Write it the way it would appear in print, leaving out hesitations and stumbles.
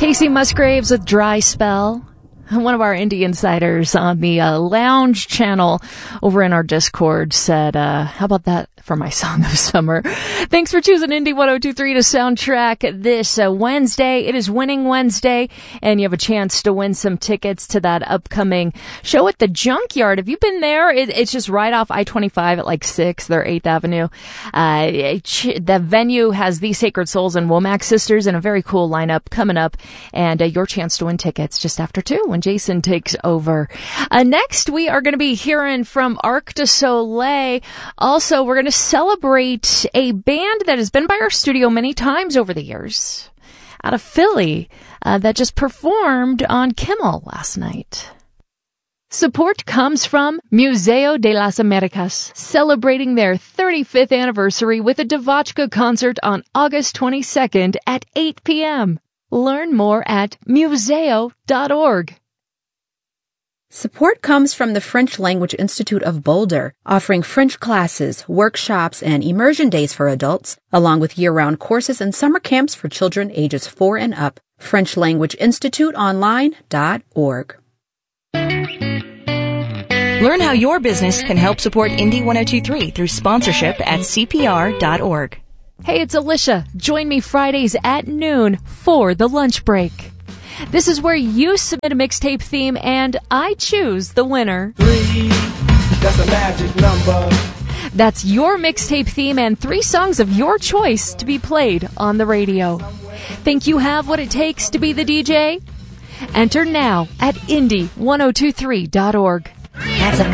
Casey Musgraves with Dry Spell. One of our indie insiders on the Lounge channel over in our Discord said, how about that for my song of summer? Thanks for choosing Indie 102.3 to soundtrack this Wednesday. It is Winning Wednesday, and you have a chance to win some tickets to that upcoming show at the Junkyard. Have you been there? It's just right off I-25 at like 6th or 8th Avenue. The venue has The Sacred Souls and Womack Sisters and a very cool lineup coming up, and your chance to win tickets just after 2 when Jason takes over. Next, we are going to be hearing from Arc de Soleil. Also, we're going to celebrate a band that has been by our studio many times over the years out of Philly that just performed on Kimmel last night. Support comes from Museo de las Americas, celebrating their 35th anniversary with a Devotchka concert on August 22nd at 8 p.m. Learn more at museo.org. Support comes from the French Language Institute of Boulder, offering French classes, workshops, and immersion days for adults, along with year-round courses and summer camps for children ages 4 and up. FrenchLanguageInstituteOnline.org. Learn how your business can help support Indie 102.3 through sponsorship at CPR.org. Hey, it's Alicia. Join me Fridays at noon for the lunch break. This is where you submit a mixtape theme and I choose the winner. 3, that's a magic number. That's your mixtape theme and 3 songs of your choice to be played on the radio. Think you have what it takes to be the DJ? Enter now at indie1023.org. That's a